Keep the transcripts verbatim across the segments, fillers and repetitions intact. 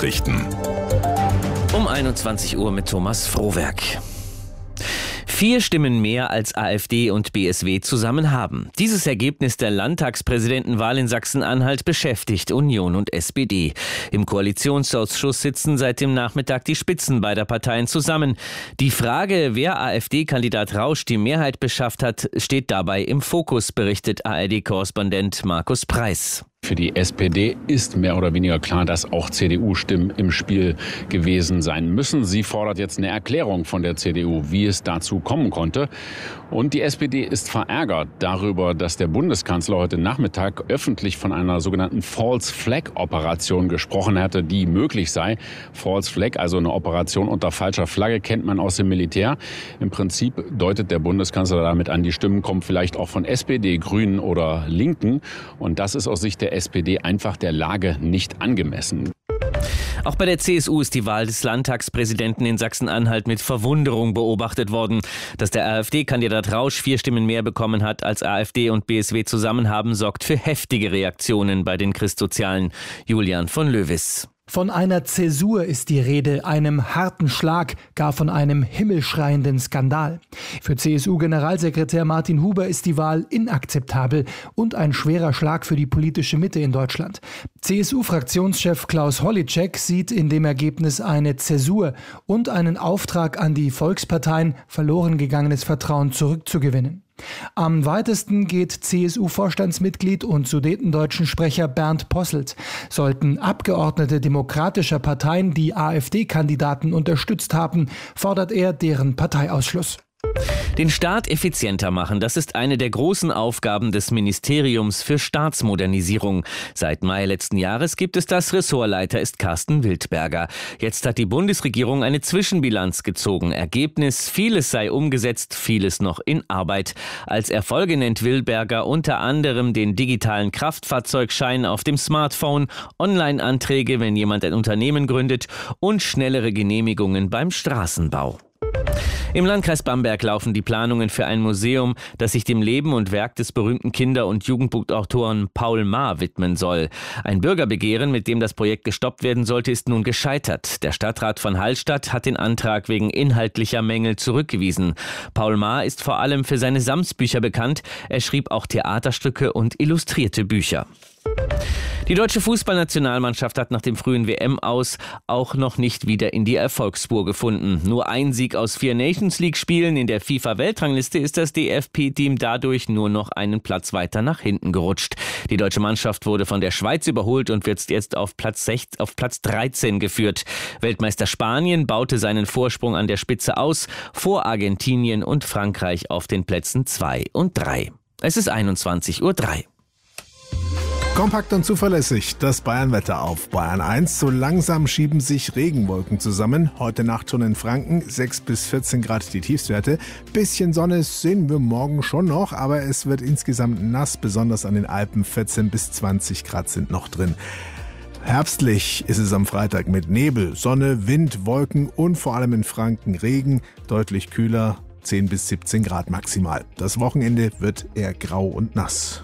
Nachrichten. Um einundzwanzig Uhr mit Thomas Frohwerk. Vier Stimmen mehr als AfD und B S W zusammen haben. Dieses Ergebnis der Landtagspräsidentenwahl in Sachsen-Anhalt beschäftigt Union und S P D. Im Koalitionsausschuss sitzen seit dem Nachmittag die Spitzen beider Parteien zusammen. Die Frage, wer AfD-Kandidat Rausch die Mehrheit beschafft hat, steht dabei im Fokus, berichtet A R D-Korrespondent Markus Preis. Für die S P D ist mehr oder weniger klar, dass auch C D U-Stimmen im Spiel gewesen sein müssen. Sie fordert jetzt eine Erklärung von der C D U, wie es dazu kommen konnte. Und die S P D ist verärgert darüber, dass der Bundeskanzler heute Nachmittag öffentlich von einer sogenannten False Flag Operation gesprochen hatte, die möglich sei. False Flag, also eine Operation unter falscher Flagge, kennt man aus dem Militär. Im Prinzip deutet der Bundeskanzler damit an, die Stimmen kommen vielleicht auch von S P D, Grünen oder Linken. Und das ist aus Sicht der S P D einfach der Lage nicht angemessen. Auch bei der C S U ist die Wahl des Landtagspräsidenten in Sachsen-Anhalt mit Verwunderung beobachtet worden. Dass der AfD-Kandidat Rausch vier Stimmen mehr bekommen hat als AfD und B S W zusammen haben, sorgt für heftige Reaktionen bei den Christsozialen. Julian von Löwis. Von einer Zäsur ist die Rede, einem harten Schlag, gar von einem himmelschreienden Skandal. Für C S U-Generalsekretär Martin Huber ist die Wahl inakzeptabel und ein schwerer Schlag für die politische Mitte in Deutschland. C S U-Fraktionschef Klaus Holleczek sieht in dem Ergebnis eine Zäsur und einen Auftrag an die Volksparteien, verloren gegangenes Vertrauen zurückzugewinnen. Am weitesten geht C S U-Vorstandsmitglied und sudetendeutschen Sprecher Bernd Posselt. Sollten Abgeordnete demokratischer Parteien die AfD-Kandidaten unterstützt haben, fordert er deren Parteiausschluss. Den Staat effizienter machen, das ist eine der großen Aufgaben des Ministeriums für Staatsmodernisierung. Seit Mai letzten Jahres gibt es das. Ressortleiter ist Carsten Wildberger. Jetzt hat die Bundesregierung eine Zwischenbilanz gezogen. Ergebnis: vieles sei umgesetzt, vieles noch in Arbeit. Als Erfolge nennt Wildberger unter anderem den digitalen Kraftfahrzeugschein auf dem Smartphone, Online-Anträge, wenn jemand ein Unternehmen gründet, und schnellere Genehmigungen beim Straßenbau. Im Landkreis Bamberg laufen die Planungen für ein Museum, das sich dem Leben und Werk des berühmten Kinder- und Jugendbuchautoren Paul Maar widmen soll. Ein Bürgerbegehren, mit dem das Projekt gestoppt werden sollte, ist nun gescheitert. Der Stadtrat von Hallstatt hat den Antrag wegen inhaltlicher Mängel zurückgewiesen. Paul Maar ist vor allem für seine Samtbücher bekannt. Er schrieb auch Theaterstücke und illustrierte Bücher. Die deutsche Fußballnationalmannschaft hat nach dem frühen W M-Aus auch noch nicht wieder in die Erfolgsspur gefunden. Nur ein Sieg aus vier Nations-League-Spielen in der FIFA-Weltrangliste ist das D F B-Team dadurch nur noch einen Platz weiter nach hinten gerutscht. Die deutsche Mannschaft wurde von der Schweiz überholt und wird jetzt auf Platz sechzehn, auf Platz dreizehn geführt. Weltmeister Spanien baute seinen Vorsprung an der Spitze aus, vor Argentinien und Frankreich auf den Plätzen zwei und drei. Es ist einundzwanzig Uhr drei. Kompakt und zuverlässig, das Bayernwetter auf Bayern eins. So langsam schieben sich Regenwolken zusammen. Heute Nacht schon in Franken, sechs bis vierzehn Grad die Tiefstwerte. Bisschen Sonne sehen wir morgen schon noch, aber es wird insgesamt nass, besonders an den Alpen. vierzehn bis zwanzig Grad sind noch drin. Herbstlich ist es am Freitag mit Nebel, Sonne, Wind, Wolken und vor allem in Franken Regen. Deutlich kühler, zehn bis siebzehn Grad maximal. Das Wochenende wird eher grau und nass.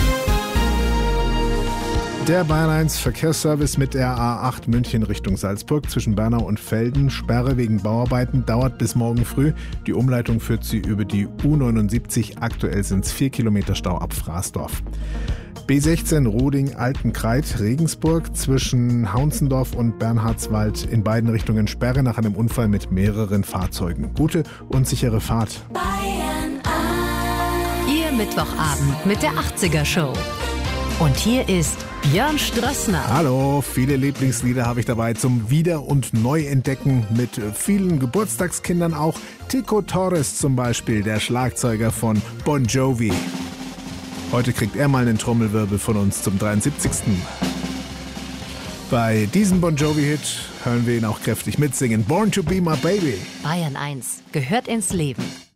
Der Bayern eins Verkehrsservice mit der A acht München Richtung Salzburg zwischen Bernau und Velden. Sperre wegen Bauarbeiten dauert bis morgen früh. Die Umleitung führt sie über die U neunundsiebzig. Aktuell sind es vier Kilometer Stau ab Fraßdorf. B sechzehn Roding-Altenkreit, Regensburg zwischen Haunsendorf und Bernhardswald. In beiden Richtungen Sperre nach einem Unfall mit mehreren Fahrzeugen. Gute und sichere Fahrt. Bayern eins. Ihr Mittwochabend mit der achtziger Show. Und hier ist Björn Strössner. Hallo, viele Lieblingslieder habe ich dabei zum Wieder- und Neuentdecken mit vielen Geburtstagskindern auch. Tico Torres zum Beispiel, der Schlagzeuger von Bon Jovi. Heute kriegt er mal einen Trommelwirbel von uns zum dreiundsiebzigsten Bei diesem Bon Jovi-Hit hören wir ihn auch kräftig mitsingen. Born to be my baby. Bayern eins gehört ins Leben.